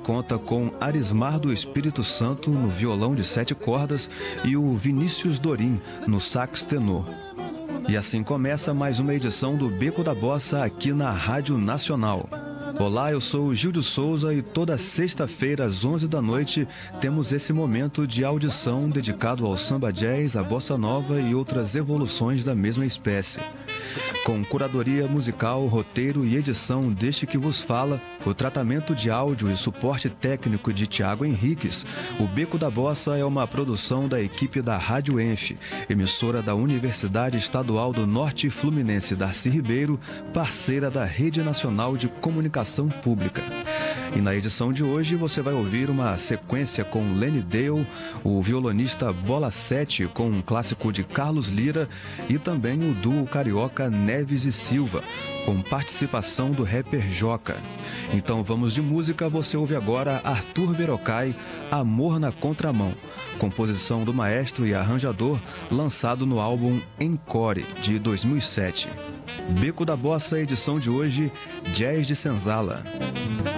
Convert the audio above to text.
conta com Arismar do Espírito Santo no violão de 7 cordas e o Vinícius Dorim no sax tenor. E assim começa mais uma edição do Beco da Bossa aqui na Rádio Nacional. Olá, eu sou o Gil de Souza e toda sexta-feira às 11 da noite temos esse momento de audição dedicado ao samba jazz, à bossa nova e outras evoluções da mesma espécie. Com curadoria musical, roteiro e edição deste que vos fala, o tratamento de áudio e suporte técnico de Tiago Henriques, o Beco da Bossa é uma produção da equipe da Rádio Enf, emissora da Universidade Estadual do Norte Fluminense Darcy Ribeiro, parceira da Rede Nacional de Comunicação Pública. E na edição de hoje você vai ouvir uma sequência com Lenny Dale, o violonista Bola 7 com um clássico de Carlos Lira e também o duo carioca Neves e Silva, com participação do rapper Joca. Então vamos de música, você ouve agora Arthur Verocai, Amor na Contramão, composição do maestro e arranjador, lançado no álbum Encore, de 2007. Beco da Bossa, edição de hoje, Jazz de Senzala.